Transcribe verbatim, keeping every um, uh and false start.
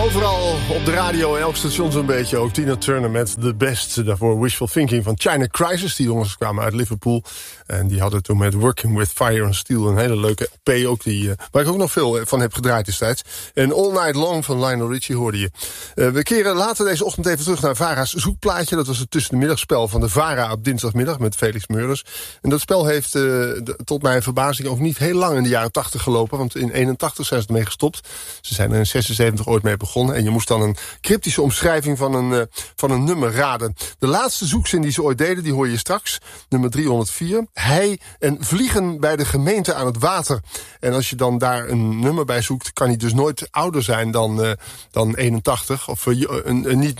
Overal op de radio en elk station zo'n beetje ook. Tina Turner met The Best. Daarvoor Wishful Thinking van China Crisis. Die jongens kwamen uit Liverpool. En die hadden toen met Working With Fire and Steel een hele leuke P ook. Die, uh, waar ik ook nog veel van heb gedraaid destijds. En All Night Long van Lionel Richie hoorde je. Uh, we keren later deze ochtend even terug naar Vara's zoekplaatje. Dat was het tussenmiddagspel van de Vara op dinsdagmiddag met Felix Meurders. En dat spel heeft uh, de, tot mijn verbazing ook niet heel lang in de jaren tachtig gelopen. Want in eenentachtig zijn ze ermee gestopt. Ze zijn er in zesenzeventig ooit mee begonnen. En je moest dan een cryptische omschrijving van een, uh, van een nummer raden. De laatste zoekzin die ze ooit deden, die hoor je straks. Nummer driehonderdvier. Hij en vliegen bij de gemeente aan het water. En als je dan daar een nummer bij zoekt, kan hij dus nooit ouder zijn dan, uh, dan eenentachtig. Of uh, een, een niet